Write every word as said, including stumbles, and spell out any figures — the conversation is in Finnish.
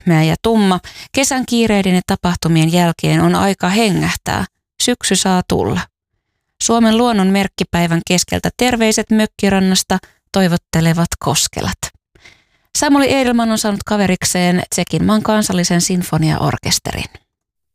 pehmeä ja tumma. Kesän kiireiden ja tapahtumien jälkeen on aika hengähtää. Syksy saa tulla. Suomen luonnon merkkipäivän keskeltä terveiset mökkirannasta toivottelevat Koskelat. Samuli Edelman on saanut kaverikseen Tsekin maan kansallisen sinfoniaorkesterin.